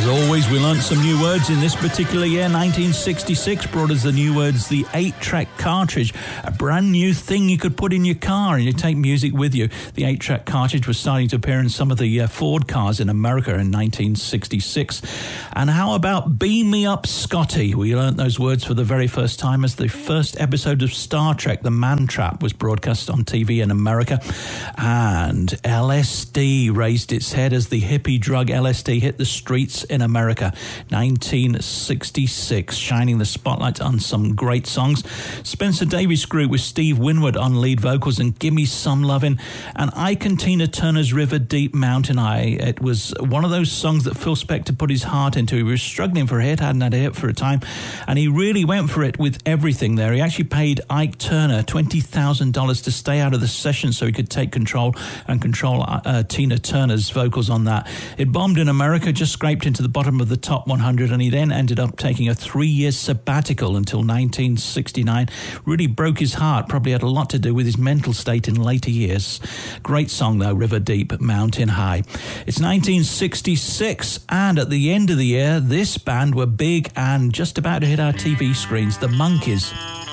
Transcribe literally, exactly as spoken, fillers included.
As always, we learnt some new words in this particular year. nineteen sixty-six brought us the new words, the eight-track cartridge, a brand new thing you could put in your car and you take music with you. The eight-track cartridge was starting to appear in some of the uh, Ford cars in America in nineteen sixty-six. And how about Beam Me Up, Scotty? We learnt those words for the very first time as the first episode of Star Trek, The Man Trap, was broadcast on T V in America. And L S D raised its head as the hippie drug L S D hit the streets in America. nineteen sixty-six, shining the spotlight on some great songs. Spencer Davis Group with Steve Winwood on lead vocals and Gimme Some Lovin', and Ike and Tina Turner's River Deep Mountain High. It was one of those songs that Phil Spector put his heart into. He was struggling for a hit, hadn't had a hit for a time, and he really went for it with everything there. He actually paid Ike Turner twenty thousand dollars to stay out of the session so he could take control and control uh, Tina Turner's vocals on that. It bombed in America, just scraped into the bottom of the top one hundred, and he then ended up taking a three-year sabbatical until nineteen sixty-nine. Really broke his heart, probably had a lot to do with his mental state in later years. Great song though, River Deep, Mountain High. It's nineteen sixty-six, and at the end of the year, this band were big and just about to hit our T V screens, the Monkees.